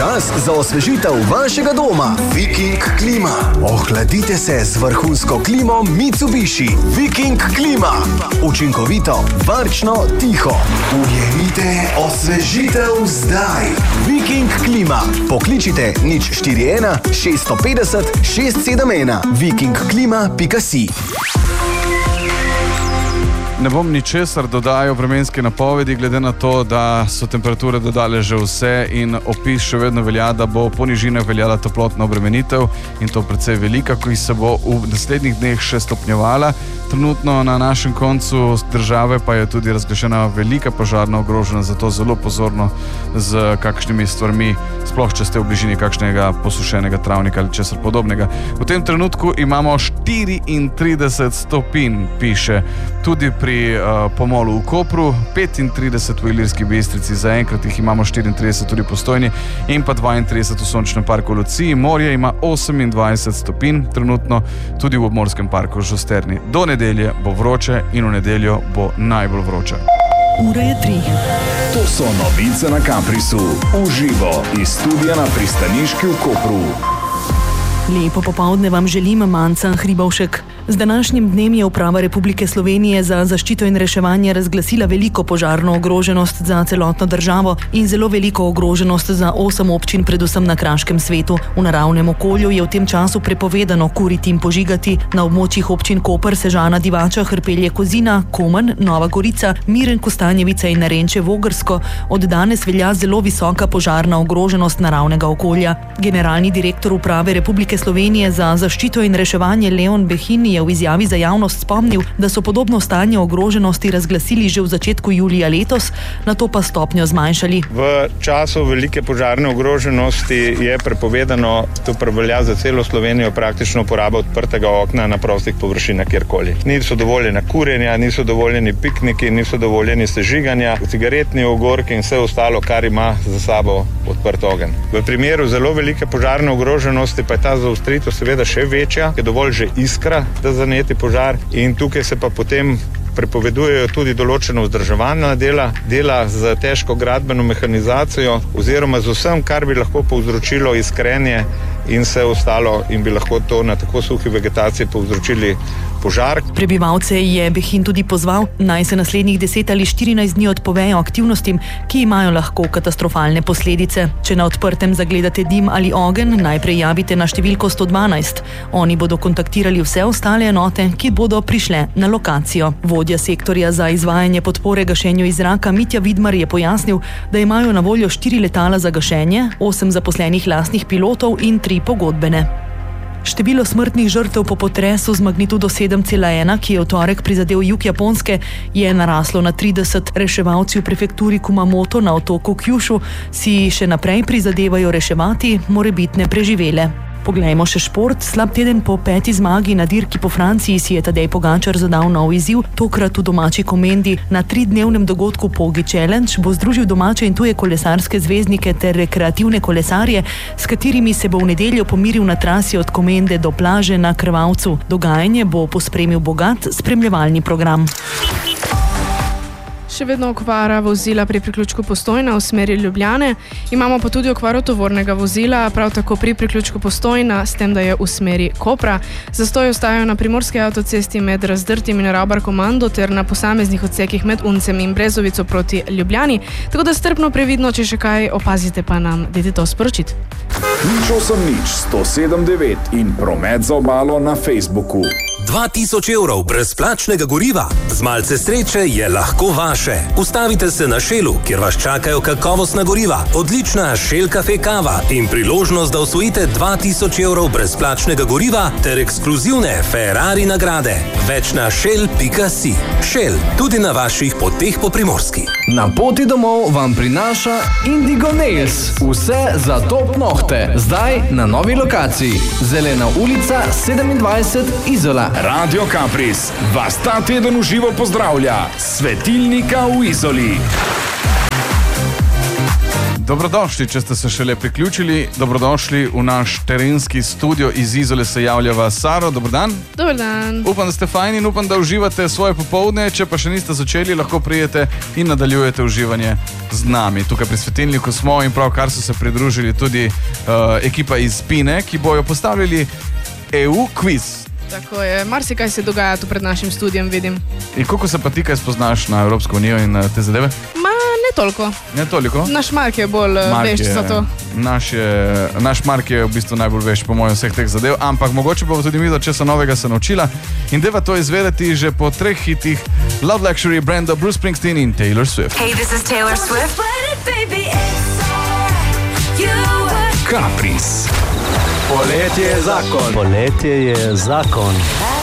Čas za osvežitev vašega doma. Viking klima. Ohladite se z vrhunsko klimo Mitsubishi. Viking klima. Učinkovito, varčno, tiho. Ujemite osvežitev zdaj. Viking klima. Pokličite 041 650 671. vikingklima.si. Ne bom ničesar dodajal vremenske napovedi, glede na to, da so temperature dodale že vse in opis še vedno velja, da bo po nižinah veljala toplotna obremenitev in to precej velika, ki se bo v naslednjih dneh še stopnjevala. Trenutno na našem koncu države pa je tudi razglašena velika požarna ogroženost, zato zelo pozorno z kakšnimi stvarmi, sploh če ste v bližini kakšnega posušenega travnika ali česar podobnega. V tem trenutku imamo 34 stopinj, piše tudi pri Pomolu v Kopru, 35 v Ilirski Bistrici, zaenkrat jih imamo 34 tudi v Postojni in pa 32 v Sončnem parku v Luciji. Morje ima 28 stopinj, trenutno tudi v Obmorskem parku v Žosterni. Do nedelje bo vroče in v nedeljo bo najbolj vroče. Ura je 3. To so novice na Caprisu. Uživo iz studia na Pristaniški v Kopru. Lepo popoldne vam želim, Manca Hribovšek. Z današnjim dnem je Uprava Republike Slovenije za zaščito in reševanje razglasila veliko požarno ogroženost za celotno državo in zelo veliko ogroženost za 8 občin, predvsem na Kraškem svetu. V naravnem okolju je v tem času prepovedano kuriti in požigati. Na območjih občin Koper, Sežana, Divača, Hrpelje, Kozina, Komen, Nova Gorica, Miren, Kostanjevica in Narenče, Vogrsko od danes velja zelo visoka požarna ogroženost naravnega okolja. Generalni direktor Uprave Republike Slovenije za zaščito in reševanje Leon Behin je v izjavi za javnost spomnil, da so podobno stanje ogroženosti razglasili že v začetku julija letos, nato pa stopnjo zmanjšali. V času velike požarne ogroženosti je prepovedano, to velja za celo Slovenijo, praktično uporaba odprtega okna na prostih površinah kjerkoli. Niso dovoljena kurjenja, niso dovoljeni pikniki, niso dovoljeni sežiganja, cigaretni ogorki in vse ostalo, kar ima za sabo odprt ogenj. V primeru zelo velike požarne ogroženosti pa je ta zaostritev seveda še večja, je dovolj že iskra, da zaneti požar in tukaj se pa potem prepovedujejo tudi določeno vzdrževalna dela z težko gradbeno mehanizacijo oziroma z vsem, kar bi lahko povzročilo iskrenje in vse ostalo in bi lahko to na tako suhi vegetaciji povzročili požar. Prebivalce je Behin tudi pozval, naj se naslednjih 10 ali 14 dni odpovejo aktivnostim, ki imajo lahko katastrofalne posledice. Če na odprtem zagledate dim ali ogenj, najprej javite na številko 112. Oni bodo kontaktirali vse ostale enote, ki bodo prišle na lokacijo. Vodja sektorja za izvajanje podpore gašenju iz zraka Mitja Vidmar je pojasnil, da imajo na voljo 4 letala za gašenje, 8 zaposlenih lastnih pilotov in 3 pogodbene. Število smrtnih žrtev po potresu z magnitudo 7,1, ki je v torek prizadel jug Japonske, je naraslo na 30. Reševalci v prefekturi Kumamoto na otoku Kyushu si še naprej prizadevajo reševati morebitne preživele. Poglejmo še šport. Slab teden po 5. zmagi na dirki po Franciji si je Tadej Pogačar zadal nov izziv, tokrat v domači Komendi. Na 3-dnevnem dogodku Pogi Challenge bo združil domače in tuje kolesarske zvezdnike ter rekreativne kolesarje, s katerimi se bo v nedeljo pomiril na trasi od Komende do plaže na Krvavcu. Dogajanje bo pospremil bogat spremljevalni program. Še vedno okvara vozila pri priključku Postojna v smeri Ljubljane. Imamo pa tudi okvaro tovornega vozila, prav tako pri priključku Postojna, s tem, da je v smeri Kopra. Zastoji ostajajo na primorski avtocesti med Razdrtim in Ravbar-Komando ter na posameznih odsekih med Uncem in Brezovico proti Ljubljani. Tako da strpno previdno, če še kaj opazite, pa nam dajte to sporočiti. 080 107 9 in promet za obalo na Facebooku. 2000 evrov brezplačnega goriva. Z malce sreče je lahko vaše. Ustavite se na Shellu, kjer vas čakajo kakovostna goriva, odlična Shell Cafe kava in priložnost, da osvojite 2000 evrov brezplačnega goriva ter ekskluzivne Ferrari nagrade. Več na shell.si. Shell, tudi na vaših poteh po Primorski. Na poti domov vam prinaša Indigo Nails. Vse za top nohte. Zdaj na novi lokaciji. Zelena ulica 27 Izola. Radio Capris vas ta teden v živo pozdravlja. Svetilnika v Izoli. Dobrodošli, če ste se šele priključili. Dobrodošli v naš terenski studio. Iz Izole se javlja Saro. Dober dan. Dober dan. Upam, da ste fajni in upam, da uživate svoje popoldne. Če pa še niste začeli, lahko prijete in nadaljujete uživanje z nami. Tukaj pri svetilniku smo in pravkar so se pridružili tudi ekipa iz Pine, ki bojo postavljali EU quiz. Tako je, marsikaj se dogaja tu pred našim studijem, vidim. In koliko se pa ti kaj spoznaš na Evropsko unijo in te zadeve? Ne toliko. Ne toliko? Naš Mark je bolj vešč za to. Naš Mark je v bistvu najbolj vešč po mojem vseh teh zadev, ampak mogoče pa tudi mi, da česa novega se naučila. In deva to izvedeti že po 3 hitih Love Luxury brenda Bruce Springsteen in Taylor Swift. Hey, this is Taylor Swift. Kapris. Poletje je zakon.